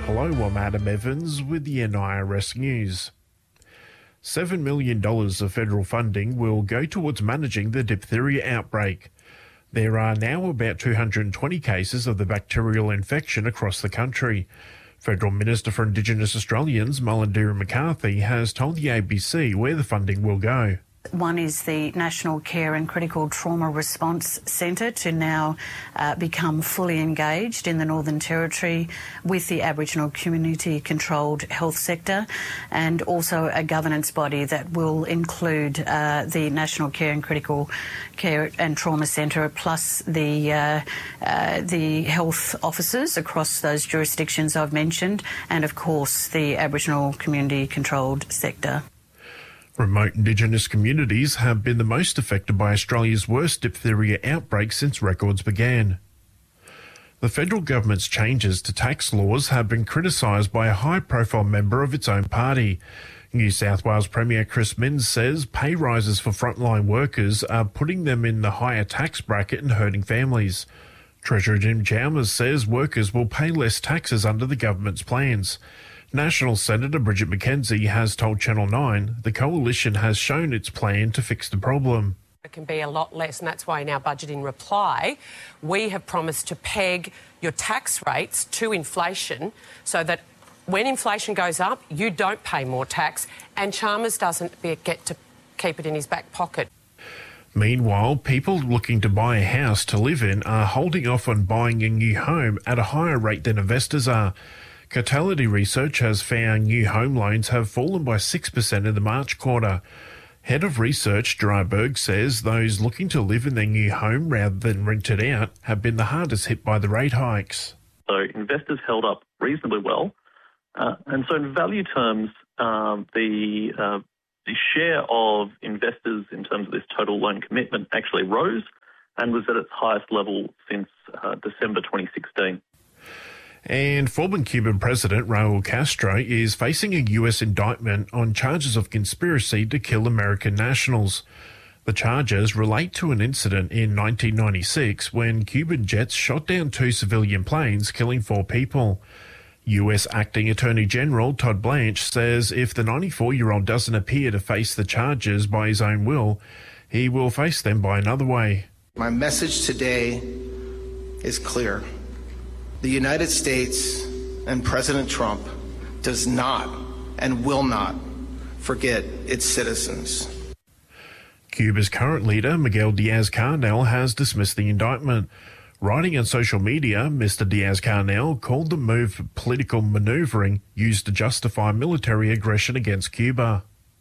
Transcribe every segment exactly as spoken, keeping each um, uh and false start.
Hello, I'm Adam Evans with the N I R S News. seven million dollars of federal funding will go towards managing the diphtheria outbreak. There are now about two hundred twenty cases of the bacterial infection across the country. Federal Minister for Indigenous Australians, Mullendera McCarthy, has told the A B C where the funding will go. One is the National Care and Critical Trauma Response Centre to now uh, become fully engaged in the Northern Territory with the Aboriginal community-controlled health sector, and also a governance body that will include uh, the National Care and Critical Care and Trauma Centre plus the, uh, uh, the health officers across those jurisdictions I've mentioned, and of course the Aboriginal community-controlled sector. Remote Indigenous communities have been the most affected by Australia's worst diphtheria outbreak since records began. The federal government's changes to tax laws have been criticised by a high-profile member of its own party. New South Wales Premier Chris Minns says pay rises for frontline workers are putting them in the higher tax bracket and hurting families. Treasurer Jim Chalmers says workers will pay less taxes under the government's plans. National Senator Bridget McKenzie has told Channel nine the coalition has shown its plan to fix the problem. It can be a lot less, and that's why in our budget in reply we have promised to peg your tax rates to inflation so that when inflation goes up, you don't pay more tax, and Chalmers doesn't be, get to keep it in his back pocket. Meanwhile, people looking to buy a house to live in are holding off on buying a new home at a higher rate than investors are. Cotality Research has found new home loans have fallen by six percent in the March quarter. Head of Research, Dryberg, says those looking to live in their new home rather than rent it out have been the hardest hit by the rate hikes. So investors held up reasonably well. Uh, and so in value terms, um, the, uh, the share of investors in terms of this total loan commitment actually rose and was at its highest level since uh, December twenty sixteen. And former Cuban President Raul Castro is facing a U S indictment on charges of conspiracy to kill American nationals. The charges relate to an incident in nineteen ninety-six when Cuban jets shot down two civilian planes, killing four people. U S Acting Attorney General Todd Blanche says if the ninety-four-year-old doesn't appear to face the charges by his own will, he will face them by another way. My message today is clear. The United States and President Trump does not and will not forget its citizens. Cuba's current leader, Miguel Diaz-Canel, has dismissed the indictment. Writing on social media, Mister Diaz-Canel called the move political manoeuvring used to justify military aggression against Cuba.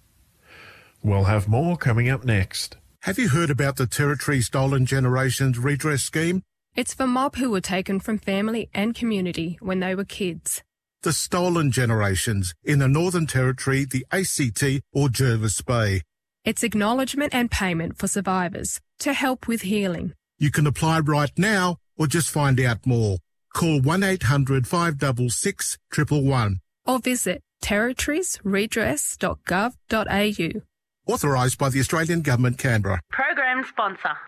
We'll have more coming up next. Have you heard about the Territory Stolen Generations Redress Scheme? It's for mob who were taken from family and community when they were kids. The stolen generations in the Northern Territory, the A C T or Jervis Bay. It's acknowledgement and payment for survivors to help with healing. You can apply right now or just find out more. Call one eight hundred five six six, one one one. Or visit territories redress dot gov dot a u. Authorised by the Australian Government, Canberra. Program sponsor.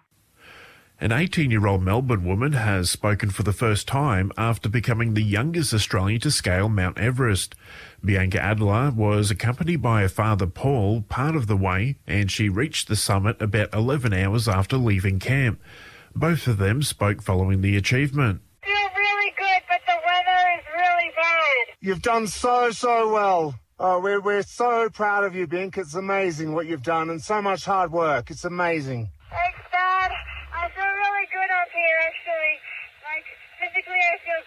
An eighteen-year-old Melbourne woman has spoken for the first time after becoming the youngest Australian to scale Mount Everest. Bianca Adler was accompanied by her father Paul part of the way, and she reached the summit about eleven hours after leaving camp. Both of them spoke following the achievement. Feel really good, but the weather is really bad. You've done so, so well. Oh, we're, we're so proud of you, Bink. It's amazing what you've done and so much hard work. It's amazing. Thanks, Dad. I feel really good up here, actually. Like, physically, I feel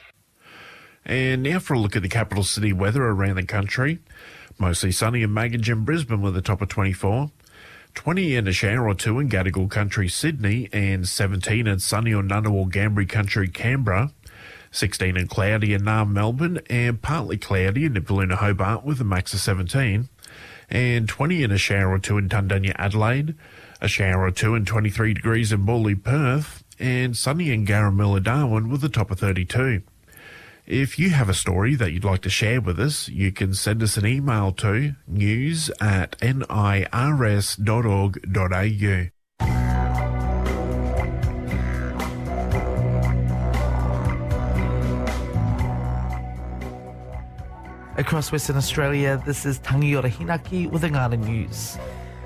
great. And now for a look at the capital city weather around the country. Mostly sunny in Maggin and Brisbane with a top of twenty-four. twenty and a shower or two in Gadigal Country, Sydney, and seventeen and sunny or Ngunnawal Gambri Country, Canberra. sixteen and cloudy in Naarm, Melbourne, and partly cloudy in Nipaluna, Hobart with a max of seventeen. And twenty and a shower or two in Tundunya, Adelaide. A shower or two and twenty-three degrees in Morley, Perth, and sunny in Garamilla, Darwin with a top of thirty-two. If you have a story that you'd like to share with us, you can send us an email to news at nirs dot org dot a u. Across Western Australia, this is Tangiora Hinaki with the Ngāra News.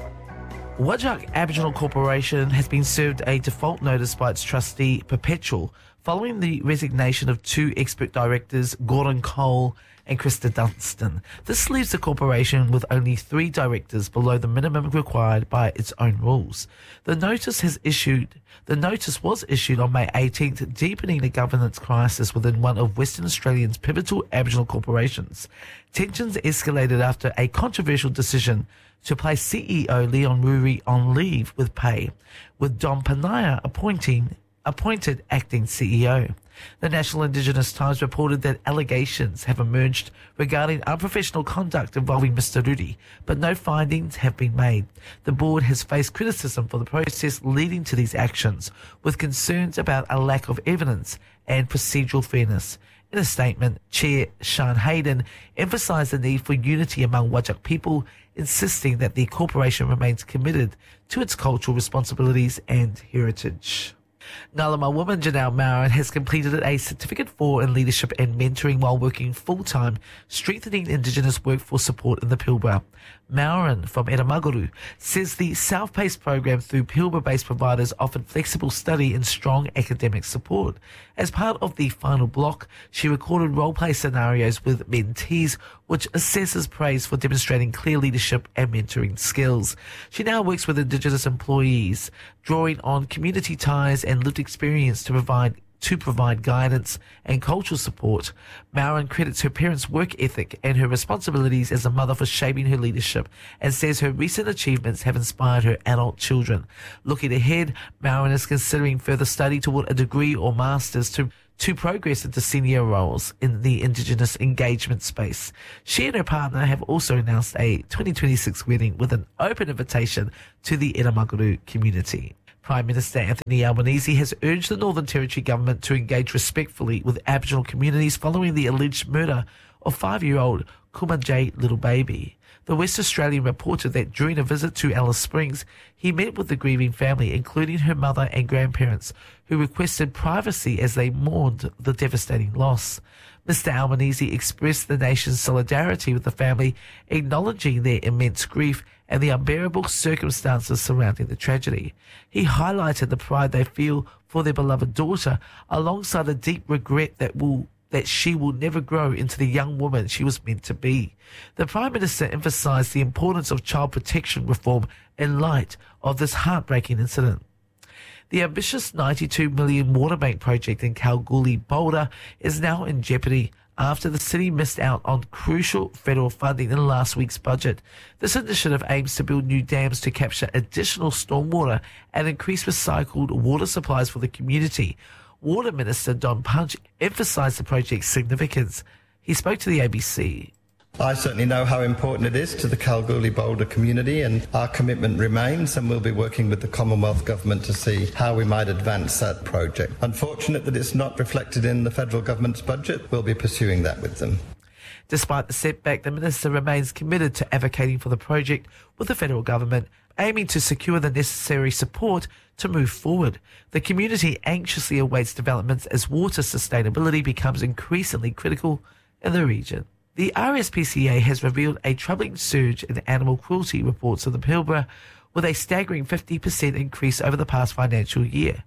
Whadjuk Aboriginal Corporation has been served a default notice by its trustee, Perpetual, following the resignation of two expert directors, Gordon Cole and Krista Dunstan. This leaves the corporation with only three directors below the minimum required by its own rules. The notice has issued the notice was issued on May eighteenth, deepening the governance crisis within one of Western Australia's pivotal Aboriginal corporations. Tensions escalated after a controversial decision to place C E O Leon Ruri on leave with pay, with Dom Panaya appointing appointed acting C E O. The National Indigenous Times reported that allegations have emerged regarding unprofessional conduct involving Mister Ruri, but no findings have been made. The board has faced criticism for the process leading to these actions, with concerns about a lack of evidence and procedural fairness. In a statement, Chair Sean Hayden emphasised the need for unity among Whadjuk people, insisting that the corporation remains committed to its cultural responsibilities and heritage. Ngalama woman Janelle Maurin has completed a Certificate four in Leadership and Mentoring while working full-time, strengthening Indigenous workforce support in the Pilbara. Maurin from Eramaguru says the self-paced program through Pilbara-based providers offered flexible study and strong academic support. As part of the final block, she recorded role-play scenarios with mentees, which assesses praise for demonstrating clear leadership and mentoring skills. She now works with Indigenous employees, drawing on community ties and lived experience to provide to provide guidance and cultural support. Maurin credits her parents' work ethic and her responsibilities as a mother for shaping her leadership, and says her recent achievements have inspired her adult children. Looking ahead, Maurin is considering further study toward a degree or master's to to progress into senior roles in the Indigenous engagement space. She and her partner have also announced a twenty twenty-six wedding with an open invitation to the Eramaguru community. Prime Minister Anthony Albanese has urged the Northern Territory government to engage respectfully with Aboriginal communities following the alleged murder of five-year-old Kumanjay Little Baby. The West Australian reported that during a visit to Alice Springs, he met with the grieving family, including her mother and grandparents, who requested privacy as they mourned the devastating loss. Mister Albanese expressed the nation's solidarity with the family, acknowledging their immense grief and the unbearable circumstances surrounding the tragedy. He highlighted the pride they feel for their beloved daughter, alongside the deep regret that will that she will never grow into the young woman she was meant to be. The Prime Minister emphasised the importance of child protection reform in light of this heartbreaking incident. The ambitious ninety-two million water bank project in Kalgoorlie, Boulder, is now in jeopardy after the city missed out on crucial federal funding in last week's budget. This initiative aims to build new dams to capture additional stormwater and increase recycled water supplies for the community. Water Minister Don Punch emphasised the project's significance. He spoke to the A B C. I certainly know how important it is to the Kalgoorlie Boulder community, and our commitment remains, and we'll be working with the Commonwealth Government to see how we might advance that project. Unfortunate that it's not reflected in the federal government's budget. We'll be pursuing that with them. Despite the setback, the Minister remains committed to advocating for the project with the federal government, aiming to secure the necessary support to move forward. The community anxiously awaits developments as water sustainability becomes increasingly critical in the region. The R S P C A has revealed a troubling surge in animal cruelty reports of the Pilbara, with a staggering fifty percent increase over the past financial year.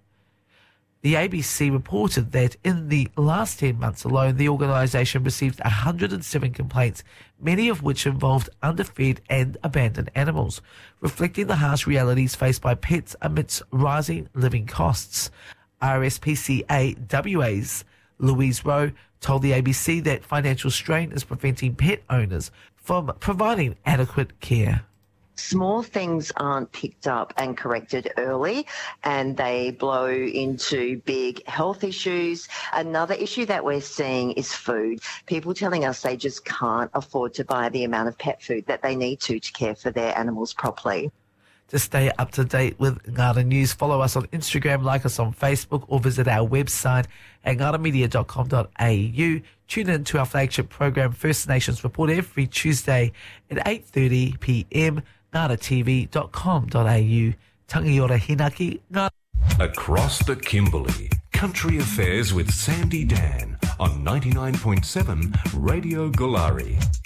The A B C reported that in the last ten months alone, the organisation received one hundred seven complaints, many of which involved underfed and abandoned animals, reflecting the harsh realities faced by pets amidst rising living costs. R S P C A W A's Louise Rowe told the A B C that financial strain is preventing pet owners from providing adequate care. Small things aren't picked up and corrected early, and they blow into big health issues. Another issue that we're seeing is food. People telling us they just can't afford to buy the amount of pet food that they need to to care for their animals properly. To stay up to date with Ngāra News, follow us on Instagram, like us on Facebook, or visit our website at ngara media dot com dot a u. Tune in to our flagship program, First Nations Report, every Tuesday at eight thirty p m, ngara t v dot com dot a u. Tangiora Hinaki. Ngāra. Across the Kimberley, Country Affairs with Sandy Dan on ninety-nine point seven Radio Gulari.